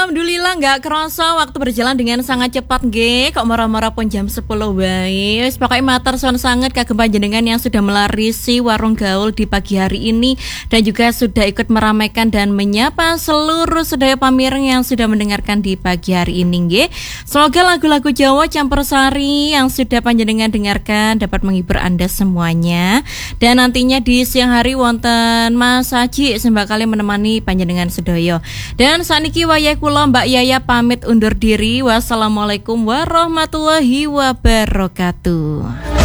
Alhamdulillah nggak kerasa waktu berjalan dengan sangat cepat nggih. Kok marah-marah pun jam 10 wae. Wis pokoke matur suwun sanget kagem panjenengan yang sudah melarisi warung gaul di pagi hari ini dan juga sudah ikut meramaikan dan menyapa seluruh sedaya pamireng yang sudah mendengarkan di pagi hari ini nggih. Semoga lagu-lagu Jawa campursari yang sudah panjenengan dengarkan dapat menghibur Anda semuanya. Dan nantinya di siang hari wonten Mas Haji sembah kali menemani panjenengan sedaya. Dan saniki wayah kula Mbak Yaya pamit undur diri. Wassalamualaikum warahmatullahi wabarakatuh.